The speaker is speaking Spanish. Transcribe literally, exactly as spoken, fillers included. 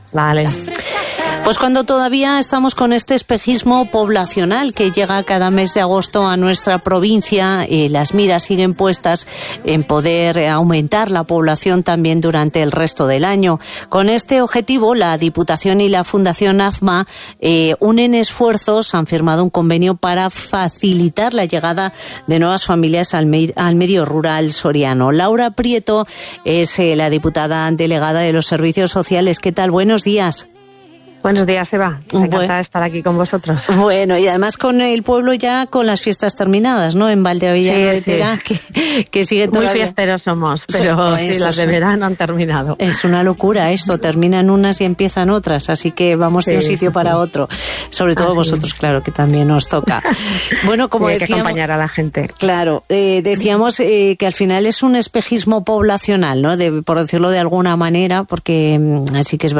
Vale. Pues cuando todavía estamos con este espejismo poblacional que llega cada mes de agosto a nuestra provincia, y las miras siguen puestas en poder aumentar la población también durante el resto del año. Con este objetivo, la Diputación y la Fundación AFMA eh, unen esfuerzos, han firmado un convenio para facilitar la llegada de nuevas familias al, me- al medio rural soriano. Laura Prieto es eh, la diputada delegada de los servicios sociales. ¿Qué tal? Buenos días. Buenos días, Eva. Encantada Bueno. de estar aquí con vosotros. Bueno, y además con el pueblo ya con las fiestas terminadas, ¿no? En Valdeavilla Sí, Rodetera, sí. que, que sigue Muy todavía. fiesteros somos, pero So- sí, eso las de sí. verano han terminado. Es una locura esto, terminan unas y empiezan otras, así que vamos de un Sí, sitio sí, para sí. otro. Sobre todo Así vosotros, es. claro, que también nos toca. Bueno, como Sí, hay que decíamos, acompañar a la gente. claro, eh, decíamos eh, que al final es un espejismo poblacional, ¿no? De, por decirlo de alguna manera, porque mm, así que es